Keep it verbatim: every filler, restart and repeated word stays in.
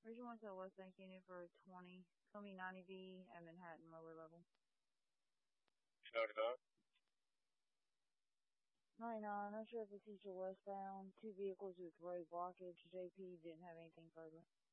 Region one Southwest, thank you for twenty. Comey ninety V at Manhattan, lower level. ninety-nine. ninety-nine, unsure if it's east or westbound. Two vehicles with road blockage. J P didn't have anything further.